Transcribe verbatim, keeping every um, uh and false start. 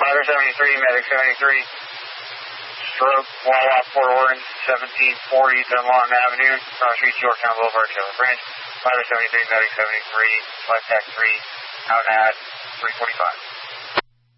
Fiber seventy-three, medic seventy-three. Stroke, Wawa, Port Orange, seventeen forty Dunlawton Avenue, Cross Street, Yorktown Boulevard, Taylor Branch. Fiber seventy-three, medic seventy-three, flight tech three, out at three forty-five.